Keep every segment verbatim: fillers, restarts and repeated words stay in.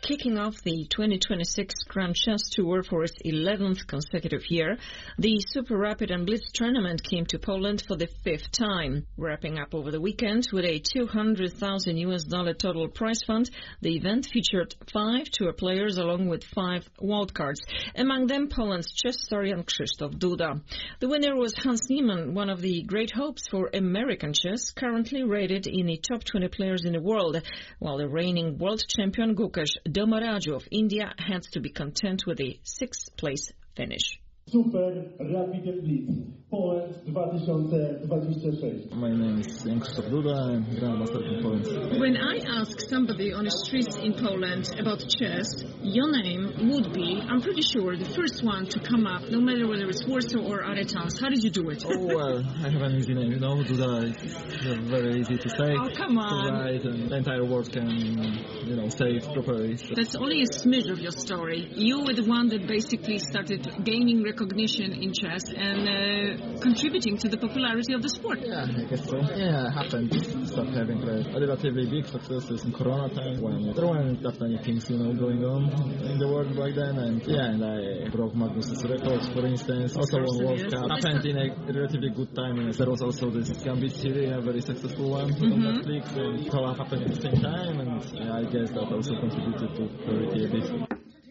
kicking off the twenty twenty-six Grand Chess Tour for its eleventh consecutive year, the Super Rapid and Blitz tournament came to Poland for the fifth time. Wrapping up over the weekend with a two hundred thousand U S dollar total prize fund, the event featured five tour players along with five wildcards, among them Poland's chess star Jan Krzysztof Duda. The winner was Hans Niemann, one of the great hopes for American chess, currently rated in the top twenty players in the world, while the reigning world champion Gukesh Domoraju of India had to be content with a sixth place finish. Super Rapid and Blitz, Poland twenty twenty-six. My name is Jan Krzysztof Duda, I'm Grandmaster from Poland. When I ask somebody on the streets in Poland about chess, your name would be, I'm pretty sure, the first one to come up, no matter whether it's Warsaw or other towns. How did you do it? Oh, well, I have an easy name, you know, Duda is very easy to say. Oh, come on. To write, and the entire world can, you know, say it properly. So. That's only a smidge of your story. You were the one that basically started gaining recognition recognition in chess and uh, contributing to the popularity of the sport. Yeah, I guess so. Yeah, it happened. Started having a relatively big successes in Corona time when there weren't that many things, you know, going on in the world back then. And yeah, and I broke Magnus's records, for instance. Also won World Cup. Happened in a relatively good time. And there was also this Gambit series, a very successful one mm-hmm. on Netflix. And it all happened at the same time. And yeah, I guess that also contributed to popularity a bit.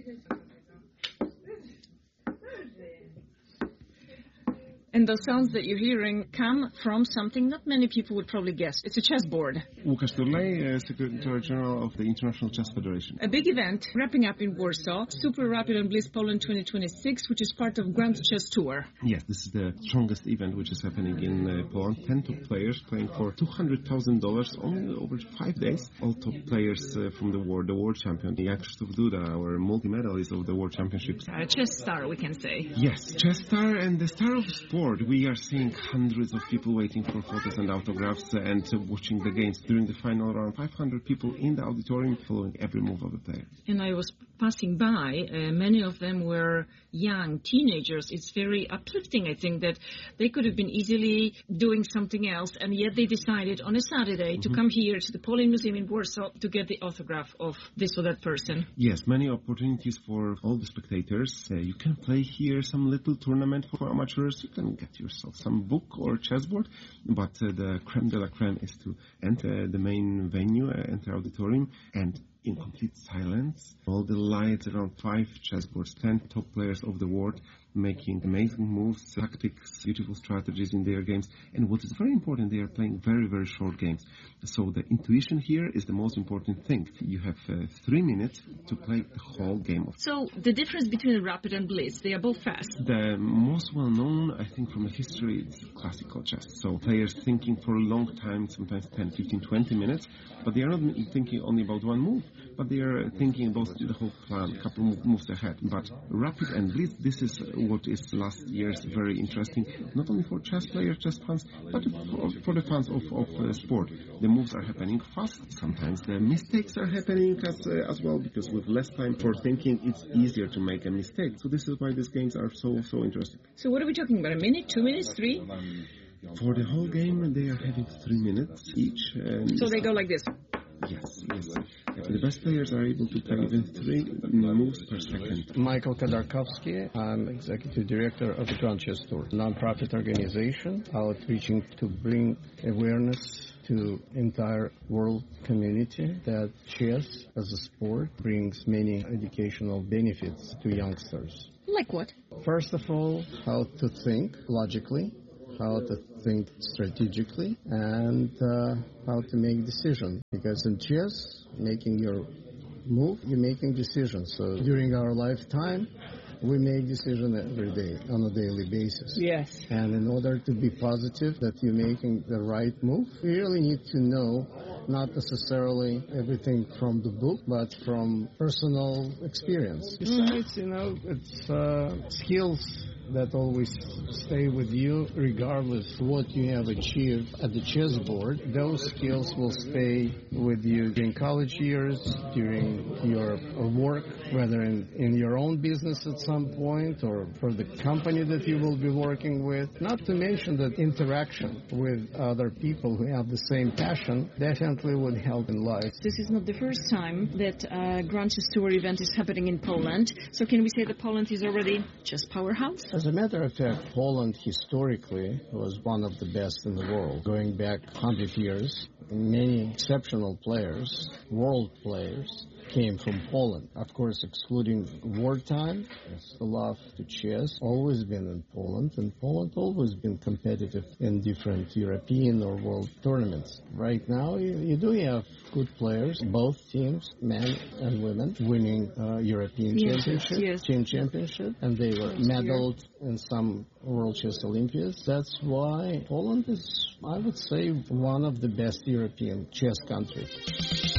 And those sounds that you're hearing come from something not many people would probably guess. It's a chessboard. Łukasz Turlej, uh, Secretary General of the International Chess Federation. A big event wrapping up in Warsaw, Super Rapid and Blitz Poland twenty twenty-six, which is part of Grand Chess Tour. Yes, this is the strongest event which is happening in uh, Poland. Ten top players playing for two hundred thousand dollars only over five days. All top players uh, from the world, the world champion, Jan Krzysztof Duda, our multi-medalist of the World Championships. A chess star, we can say. Yes, chess star and the star of sport. We are seeing hundreds of people waiting for photos and autographs and uh, watching the games. During the final round, five hundred people in the auditorium following every move of the player. And I was passing by, uh, many of them were young teenagers. It's very uplifting, I think, that they could have been easily doing something else, and yet they decided on a Saturday mm-hmm. to come here to the Poland Museum in Warsaw to get the autograph of this or that person. Yes, many opportunities for all the spectators. Uh, you can play here some little tournament for amateurs. You can get yourself some book or chessboard, but uh, the creme de la creme is to enter the main venue, uh, enter auditorium, and in complete silence, all the lights around five chessboards, ten top players of the world making amazing moves, tactics, beautiful strategies in their games. And what is very important, they are playing very, very short games. So the intuition here is the most important thing. You have uh, three minutes to play the whole game. So the difference between Rapid and Blitz, they are both fast. The most well-known, I think, from the history, is classical chess. So players thinking for a long time, sometimes ten, fifteen, twenty minutes, but they are not thinking only about one move, but they are thinking about the whole plan, a couple of moves ahead. But Rapid and Blitz, this is what is last year's very interesting, not only for chess players, chess fans, but for, for the fans of, of uh, sport. The moves are happening fast. Sometimes the mistakes are happening as, uh, as well, because with less time for thinking, it's easier to make a mistake. So this is why these games are so, so interesting. So what are we talking about? A minute, two minutes, three? For the whole game, they are having three minutes each. So they go like this? Yes, yes. The best players are able to play even three moves per second. Michael Khodorkovsky, I'm Executive Director of the Grand Chess Tour, a non-profit organization outreaching to bring awareness to entire world community that chess as a sport brings many educational benefits to youngsters. Like what? First of all, how to think logically, how to think strategically, and uh, how to make decisions. Because in chess, making your move, you're making decisions. So during our lifetime, we make decisions every day, on a daily basis. Yes. And in order to be positive that you're making the right move, you really need to know not necessarily everything from the book, but from personal experience. Besides, you know, it's uh, skills that always stay with you regardless what you have achieved at the chessboard. Those skills will stay with you during college years, during your work, whether in, in your own business at some point or for the company that you will be working with. Not to mention that interaction with other people who have the same passion definitely would help in life. This is not the first time that a Grand Chess Tour event is happening in Poland. So can we say that Poland is already chess powerhouse? As a matter of fact, Poland historically was one of the best in the world. Going back one hundred years, many exceptional players, world players, came from Poland. Of course, excluding wartime, the love to chess always been in Poland, and Poland always been competitive in different European or world tournaments. Right now, you, you do have good players, both teams, men and women, winning uh, European yes, championship, yes. team championship, and they were medaled in some World Chess Olympiads. That's why Poland is, I would say, one of the best European chess countries.